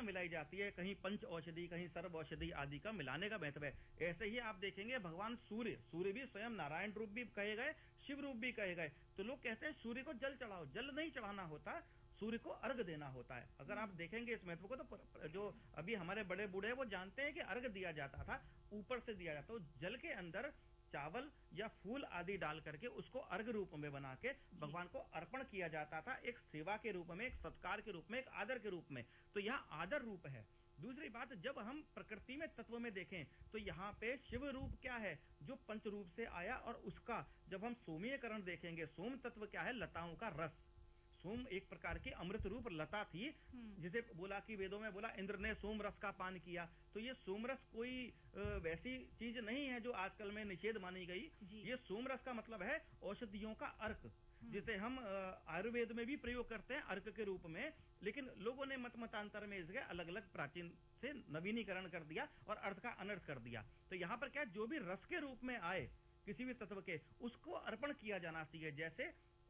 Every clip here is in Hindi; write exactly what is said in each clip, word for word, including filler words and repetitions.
औषधियां मिलाई जाती है, कहीं पंच औषधि, कहीं सर्व औषधि आदि का मिलाने का महत्व है। ऐसे ही आप देखेंगे भगवान सूर्य, सूर्य भी स्वयं नारायण रूप भी कहे गए, शिव रूप भी कहे गए। तो लोग कहते हैं सूर्य को जल चढ़ाओ, जल नहीं चढ़ाना होता, सूर्य को अर्घ देना होता है। अगर आप देखेंगे इस महत्व को तो जो अभी हमारे बड़े बूढ़े वो जानते हैं कि अर्घ दिया जाता था, ऊपर से दिया जाता, तो जल के अंदर चावल या फूल आदि डाल करके उसको अर्घ रूप में बना के भगवान को अर्पण किया जाता था, एक सेवा के रूप में, एक सत्कार के रूप में, एक आदर के रूप में। तो यहाँ आदर रूप है। दूसरी बात, जब हम प्रकृति में तत्व में देखें तो यहाँ पे शिव रूप क्या है, जो पंच रूप से आया, और उसका जब हम सोमीयकरण देखेंगे, सोम तत्व क्या है, लताओं का रस। सोम एक प्रकार की अमृत रूप लता थी, जिसे बोला कि वेदों में बोला इंद्र ने सोम रस का पान किया। तो ये सोम रस कोई वैसी चीज नहीं है जो आजकल में निषेध मानी गई। ये सोम रस का मतलब है औषधियों का अर्क, जिसे हम आयुर्वेद में भी प्रयोग करते हैं अर्क के रूप में। लेकिन लोगों ने मत मतांतर में इसके अलग अलग प्राचीन से नवीनीकरण कर दिया और अर्थ का अनर्थ कर दिया। तो यहाँ पर क्या, जो भी रस के रूप में आए किसी भी तत्व के, उसको अर्पण किया जाना चाहिए। जैसे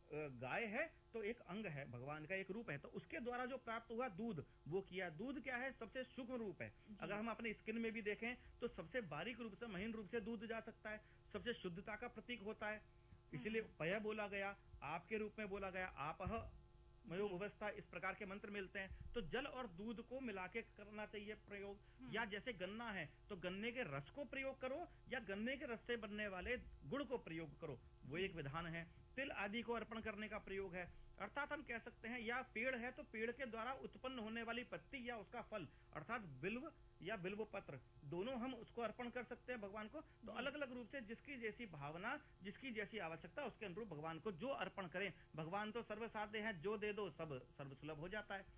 गाय है तो एक अंग है, भगवान का एक रूप है, तो उसके द्वारा जो प्राप्त हुआ दूध, वो किया। दूध क्या है, सबसे सूक्ष्म रूप है। अगर हम अपने स्किन में भी देखें तो सबसे बारीक रूप से, महीन रूप से दूध जा सकता है, सबसे शुद्धता का प्रतीक होता है। इसीलिए पय बोला गया, आपके रूप में बोला गया, आपह मयो व्यवस्था, इस प्रकार के मंत्र मिलते हैं। तो जल और दूध को मिला के करना चाहिए प्रयोग। या जैसे गन्ना है तो गन्ने के रस को प्रयोग करो, या गन्ने के रस से बनने वाले गुड़ को प्रयोग करो, वो एक विधान है। तिल आदि को अर्पण करने का प्रयोग है। अर्थात हम कह सकते हैं, या पेड़ है तो पेड़ के द्वारा उत्पन्न होने वाली पत्ती या उसका फल, अर्थात बिल्व या बिल्व पत्र, दोनों हम उसको अर्पण कर सकते हैं भगवान को। तो अलग अलग रूप से जिसकी जैसी भावना, जिसकी जैसी आवश्यकता, उसके अनुरूप भगवान को जो अर्पण करें। भगवान तो सर्वसाध्य है, जो दे दो सब सर्वसुलभ हो जाता है,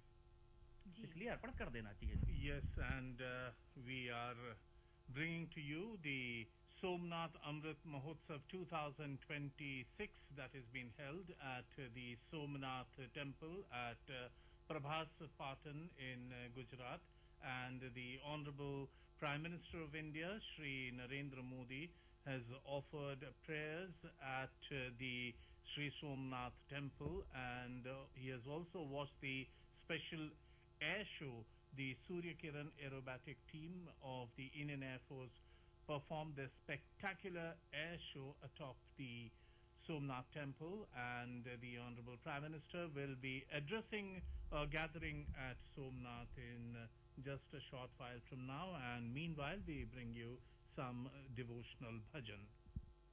इसलिए अर्पण कर देना चाहिए। Yes, and we are bringing to you the Somnath Amrit Mahotsav twenty twenty-six that has been held at uh, the Somnath Temple at uh, Prabhas Patan in uh, Gujarat, and the Honorable Prime Minister of India Shri Narendra Modi has offered prayers at uh, the Shri Somnath Temple, and uh, he has also watched the special air show. The Surya Kiran aerobatic team of the Indian Air Force performed their spectacular air show atop the Somnath Temple, and uh, the Honorable Prime Minister will be addressing a gathering at Somnath in uh, just a short while from now, and meanwhile we bring you some uh, devotional bhajan.